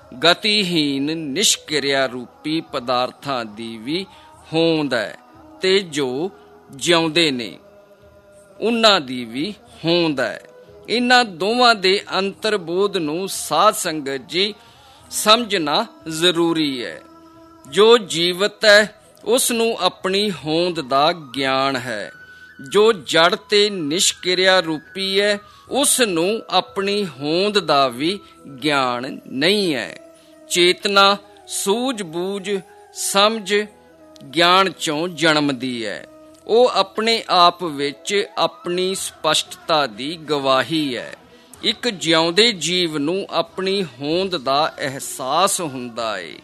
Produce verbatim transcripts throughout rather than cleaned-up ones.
ਗਤੀਹੀਨ ਨਿਸ਼ਕਿਰਿਆ ਰੂਪੀ ਪਦਾਰਥਾਂ ਦੀ ਵੀ ਹੋਂਦ ਹੈ, ਤੇ ਜੋ ਜਿਉਂਦੇ ਨੇ ਉਹਨਾਂ ਦੀ ਵੀ ਹੋਂਦ ਹੈ। ਇਹਨਾਂ ਦੋਵਾਂ ਦੇ ਅੰਤਰਬੋਧ ਨੂੰ ਸਾਧ ਸੰਗਤ ਜੀ ਸਮਝਣਾ ਜ਼ਰੂਰੀ ਹੈ। ਜੋ ਜੀਵਤ ਹੈ ਉਸ ਨੂੰ ਆਪਣੀ ਹੋਂਦ ਦਾ ਗਿਆਨ ਹੈ, ਜੋ ਜੜ ਤੇ ਨਿਸ਼ਕਿਰਿਆ ਰੂਪੀ ਹੈ ਉਸ ਨੂੰ ਆਪਣੀ ਹੋਂਦ ਦਾ ਵੀ ਗਿਆਨ ਨਹੀਂ ਹੈ। ਚੇਤਨਾ ਸੂਝ-ਬੂਝ ਸਮਝ ਗਿਆਨ ਚੋਂ ਜਨਮਦੀ ਹੈ। ਉਹ ਆਪਣੇ ਆਪ ਵਿੱਚ ਆਪਣੀ ਸਪਸ਼ਟਤਾ ਦੀ ਗਵਾਹੀ ਹੈ। ਇੱਕ ਜਿਉਂਦੇ ਜੀਵ ਨੂੰ ਆਪਣੀ ਹੋਂਦ ਦਾ ਅਹਿਸਾਸ ਹੁੰਦਾ ਹੈ।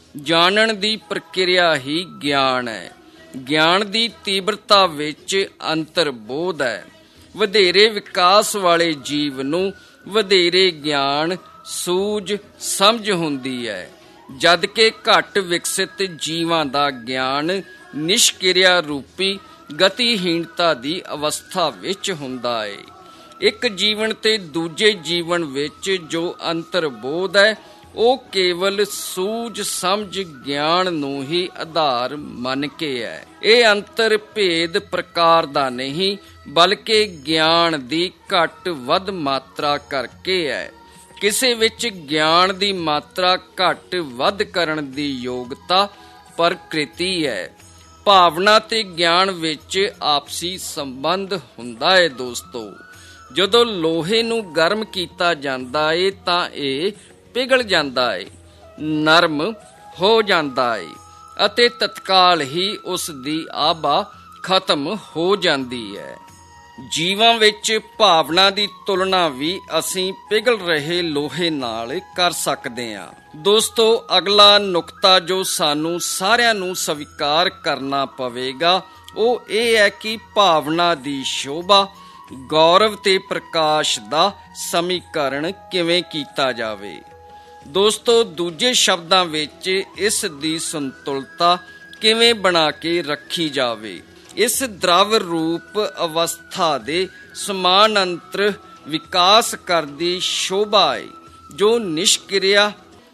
ਜਾਣਨ ਦੀ ਪ੍ਰਕਿਰਿਆ ਹੀ ਗਿਆਨ ਹੈ। ਗਿਆਨ ਦੀ ਤੀਬਰਤਾ ਵਿੱਚ ਅੰਤਰਬੋਧ ਹੈ। ਵਧੇਰੇ ਵਿਕਾਸ ਵਾਲੇ ਜੀਵ ਨੂੰ ਵਧੇਰੇ ਗਿਆਨ ਸੂਝ ਸਮਝ ਹੁੰਦੀ ਹੈ, ਜਦਕਿ ਘੱਟ ਵਿਕਸਿਤ ਜੀਵਾਂ ਦਾ ਗਿਆਨ ਨਿਸ਼ਕਿਰਿਆ ਰੂਪੀ ਗਤੀਹੀਣਤਾ ਦੀ ਅਵਸਥਾ ਵਿੱਚ ਹੁੰਦਾ ਹੈ। ਇੱਕ ਜੀਵਨ ਤੇ ਦੂਜੇ ਜੀਵਨ ਵਿੱਚ ਜੋ ਅੰਤਰਬੋਧ ਹੈ ਉਹ ਕੇਵਲ ਸੂਝ ਸਮਝ ਗਿਆਨ ਨੂੰ ਹੀ ਆਧਾਰ ਮੰਨ ਕੇ ਹੈ। ਇਹ ਅੰਤਰ ਭੇਦ ਪ੍ਰਕਾਰ ਦਾ ਨਹੀਂ, ਬਲਕਿ ਗਿਆਨ ਦੀ ਘੱਟ ਵੱਧ ਮਾਤਰਾ ਕਰਕੇ ਹੈ। ਕਿਸੇ ਵਿੱਚ ਗਿਆਨ ਦੀ ਮਾਤਰਾ ਘੱਟ ਵੱਧ ਕਰਨ ਦੀ ਯੋਗਤਾ ਪ੍ਰਕਿਰਤੀ ਹੈ। ਭਾਵਨਾ ਤੇ ਗਿਆਨ ਵਿੱਚ ਆਪਸੀ ਸੰਬੰਧ ਹੁੰਦਾ ਹੈ। ਦੋਸਤੋ, ਜਦੋਂ ਲੋਹੇ ਨੂੰ ਗਰਮ ਕੀਤਾ ਜਾਂਦਾ ਹੈ ਤਾਂ ਇਹ ਪਿਘਲ ਜਾਂਦਾ ਹੈ, ਨਰਮ ਹੋ ਜਾਂਦਾ ਹੈ ਅਤੇ ਤਤਕਾਲ ਹੀ ਉਸ ਦੀ ਆਭਾ ਖਤਮ ਹੋ ਜਾਂਦੀ ਹੈ। ਜੀਵਾਂ ਵਿੱਚ ਭਾਵਨਾ ਦੀ ਤੁਲਨਾ ਵੀ ਅਸੀਂ ਪਿਘਲ ਰਹੇ ਲੋਹੇ ਨਾਲ ਕਰ ਸਕਦੇ ਹਾਂ। ਦੋਸਤੋ, ਅਗਲਾ ਨੁਕਤਾ ਜੋ ਸਾਨੂੰ ਸਾਰਿਆਂ ਨੂੰ ਸਵੀਕਾਰ ਕਰਨਾ ਪਵੇਗਾ ਉਹ ਇਹ ਹੈ ਕਿ ਭਾਵਨਾ ਦੀ ਸ਼ੋਭਾ, ਗੌਰਵ ਤੇ ਪ੍ਰਕਾਸ਼ ਦਾ ਸਮੀਕਰਨ ਕਿਵੇਂ ਕੀਤਾ ਜਾਵੇ। ਦੋਸਤੋ, ਦੂਜੇ ਸ਼ਬਦਾਂ ਵਿੱਚ ਇਸ ਦੀ ਸੰਤੁਲਤਾ ਕਿਵੇਂ ਬਣਾ ਕੇ ਰੱਖੀ ਜਾਵੇ। ਇਸ ਦ੍ਰਵ ਰੂਪ ਅਵਸਥਾ ਦੇ ਸਮਾਨਾਂਤਰ ਵਿਕਾਸ ਕਰਦੀ ਸ਼ੋਭਾ ਹੈ ਜੋ ਨਿਸ਼ਕਿਰਿਆ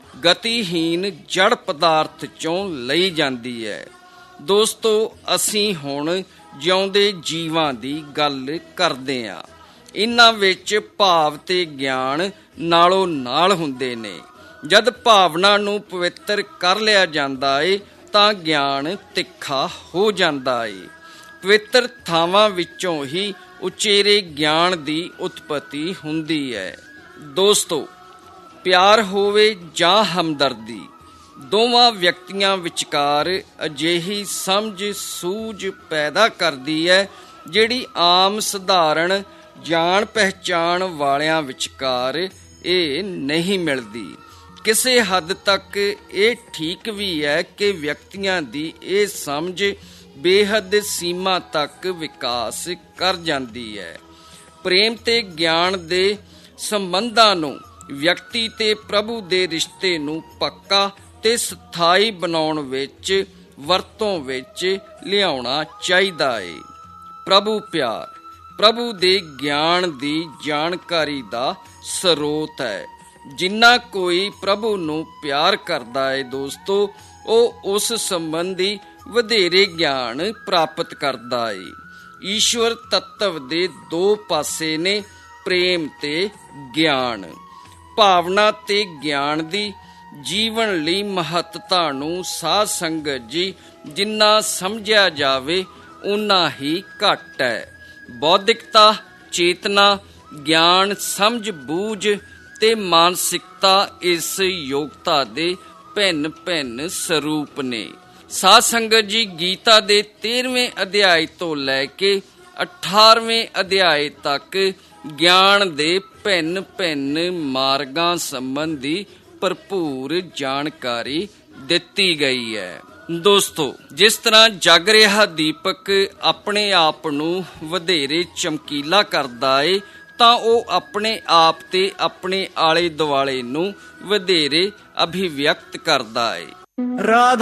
ਗਤੀਹੀਨ ਜੜ ਪਦਾਰਥ ਚੋਂ ਲਈ ਜਾਂਦੀ ਹੈ। ਦੋਸਤੋ, ਅਸੀਂ ਹੁਣ ਜਿਉਂਦੇ ਜੀਵਾਂ ਦੀ ਗੱਲ ਕਰਦੇ ਹਾਂ। ਇਹਨਾਂ ਵਿੱਚ ਭਾਵ ਤੇ ਗਿਆਨ ਨਾਲੋਂ ਨਾਲ ਹੁੰਦੇ ਨੇ। ਜਦ ਭਾਵਨਾ ਨੂੰ ਪਵਿੱਤਰ ਕਰ ਲਿਆ ਜਾਂਦਾ ਏ ਤਾਂ ਗਿਆਨ ਤਿੱਖਾ ਹੋ ਜਾਂਦਾ ਏ। ਪਵਿੱਤਰ ਥਾਵਾਂ ਵਿੱਚੋਂ ਹੀ ਉਚੇਰੇ ਗਿਆਨ ਦੀ ਉਤਪਤੀ ਹੁੰਦੀ ਹੈ। ਦੋਸਤੋ, ਪਿਆਰ ਹੋਵੇ ਜਾਂ ਹਮਦਰਦੀ, ਦੋਵਾਂ ਵਿਅਕਤੀਆਂ ਵਿਚਕਾਰ ਅਜਿਹੀ ਸਮਝ ਸੂਝ ਪੈਦਾ ਕਰਦੀ ਹੈ ਜਿਹੜੀ ਆਮ ਸਧਾਰਨ ਜਾਣ ਪਹਿਚਾਣ ਵਾਲਿਆਂ ਵਿਚਕਾਰ ਇਹ ਨਹੀਂ ਮਿਲਦੀ। ਕਿਸੇ ਹੱਦ ਤੱਕ ਇਹ ਠੀਕ ਵੀ ਹੈ ਕਿ ਵਿਅਕਤੀਆਂ ਦੀ ਇਹ ਸਮਝ ਬੇਹੱਦ ਸੀਮਾ ਤੱਕ ਵਿਕਾਸ ਕਰ ਜਾਂਦੀ ਹੈ। ਪ੍ਰੇਮ ਤੇ ਗਿਆਨ ਦੇ ਸੰਬੰਧਾਂ ਨੂੰ, ਵਿਅਕਤੀ ਤੇ ਪ੍ਰਭੂ ਦੇ ਰਿਸ਼ਤੇ ਨੂੰ ਪੱਕਾ ਤੇ ਸਥਾਈ ਬਣਾਉਣ ਵਿੱਚ ਵਰਤੋਂ ਵਿੱਚ ਲਿਆਉਣਾ ਚਾਹੀਦਾ ਹੈ। ਪ੍ਰਭੂ ਪਿਆਰ ਪ੍ਰਭੂ ਦੇ ਗਿਆਨ ਦੀ ਜਾਣਕਾਰੀ ਦਾ ਸਰੋਤ ਹੈ। ਜਿੰਨਾ ਕੋਈ ਪ੍ਰਭੂ ਨੂੰ ਪਿਆਰ ਕਰਦਾ ਹੈ ਦੋਸਤੋ, ਉਹ ਉਸ ਸੰਬੰਧੀ ਵਧੇਰੇ ਗਿਆਨ ਪ੍ਰਾਪਤ ਕਰਦਾ ਹੈ। ਈਸ਼ਵਰ ਤੱਤਵ ਦੇ ਦੋ ਪਾਸੇ ਨੇ, ਪ੍ਰੇਮ ਤੇ ਗਿਆਨ। ਭਾਵਨਾ ਤੇ ਗਿਆਨ ਦੀ ਜੀਵਨ ਲਈ ਮਹੱਤਤਾ ਨੂੰ ਸਾਧ ਸੰਗਤ ਜੀ ਜਿੰਨਾ ਸਮਝਿਆ ਜਾਵੇ ਉਨਾ ਹੀ ਘੱਟ ਹੈ। ਬੌਧਿਕਤਾ, ਚੇਤਨਾ, ਗਿਆਨ, ਸਮਝ ਬੂਝ ਤੇ ਮਾਨਸਿਕਤਾ ਇਸ ਯੋਗਤਾ ਦੇ ਭਿੰਨ ਭਿੰਨ ਸਰੂਪ ਨੇ। ਸਾਧ ਸੰਗਤ ਜੀ, ਗੀਤਾ ਦੇ ਤੇਰਵੇਂ ਅਧਿਆਇ ਤੋਂ ਲੈ ਕੇ ਅਠਾਰਵੇਂ ਅਧਿਆਇ ਤੱਕ ਗਿਆਨ ਦੇ ਭਿੰਨ ਭਿੰਨ ਮਾਰਗਾਂ ਸੰਬੰਧੀ ਭਰਪੂਰ ਜਾਣਕਾਰੀ ਦਿੱਤੀ ਗਈ ਹੈ। ਦੋਸਤੋ, ਜਿਸ ਤਰ੍ਹਾਂ ਜਗ ਰਿਹਾ ਦੀਪਕ ਆਪਣੇ ਆਪ ਨੂੰ ਵਧੇਰੇ ਚਮਕੀਲਾ ਕਰਦਾ ਏ ਤਾਂ ਉਹ ਆਪਣੇ ਆਪ ਤੇ ਆਪਣੇ ਆਲੇ ਦੁਆਲੇ ਨੂੰ ਵਧੇਰੇ ਅਭਿਵਿਅਕਤ ਕਰਦਾ ਏ। ਰਾਧਾ